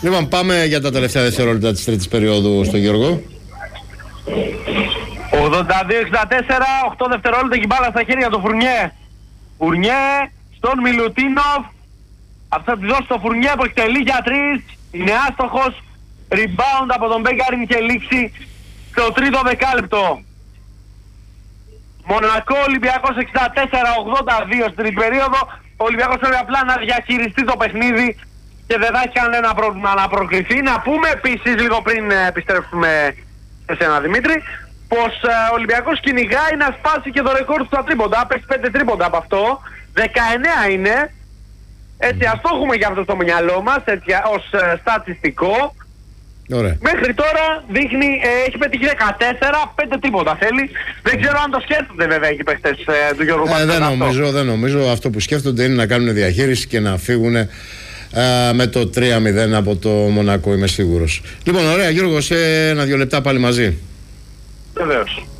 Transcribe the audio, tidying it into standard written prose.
Λοιπόν, πάμε για τα τελευταία δευτερόλεπτα της τρίτης περίοδου στο Γιώργο. 82-64, 8 δευτερόλεπτα και μπάλα στα χέρια του Φουρνιέ. Φουρνιέ στον Μιλουτίνοφ. Αυτό θα τη δώσει στο Φουρνιέ που εκτελεί για 3. Είναι άστοχος. Rebound από τον Μπέγκαριν και λήξη στο τρίτο δεκάλεπτο. Μονακό Ολυμπιακός 64-82 στην τρίτη περίοδο. Ο Ολυμπιακός πρέπει απλά να διαχειριστεί το παιχνίδι και δεν θα έχει κανένα πρόβλημα να προκριθεί. Να πούμε επίσης λίγο πριν επιστρέψουμε σε σένα Δημήτρη, πως ο Ολυμπιακός κυνηγάει να σπάσει και το ρεκόρ του στα τρίποντα. Παίξει 5 τρίποντα από αυτό. 19 είναι. Έτσι ας το έχουμε για αυτό στο μυαλό μας, έτσι ως στατιστικό. Ωραία. Μέχρι τώρα δείχνει, έχει πετύχει 14, 5 τρίποντα θέλει. Δεν ξέρω αν το σκέφτονται βέβαια οι παίχτες του Γιώργου Παπαδόπουλου. Δεν νομίζω. Αυτό που σκέφτονται είναι να κάνουν διαχείριση και να φύγουν με το 3-0 από το Μονακό, είμαι σίγουρος. Λοιπόν, ωραία Γιώργο, σε 1-2 λεπτά πάλι μαζί. Βεβαίως.